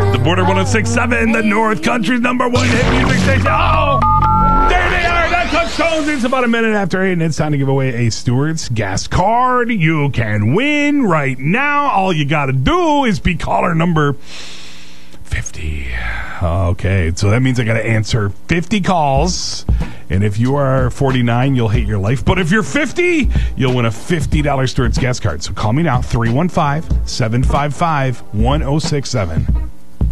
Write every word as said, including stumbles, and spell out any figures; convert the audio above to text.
The Border one oh six point seven, the North Country's number one hit music station. Oh! There they are! That touchstones. It's about a minute after eight, and it's time to give away a Stewart's gas card. You can win right now. All you got to do is be caller number fifty. Okay, so that means I got to answer fifty calls. And if you are forty-nine, you'll hate your life. But if you're fifty, you'll win a fifty dollars Stewart's gas card. So call me now, three one five, seven five five, one oh six seven.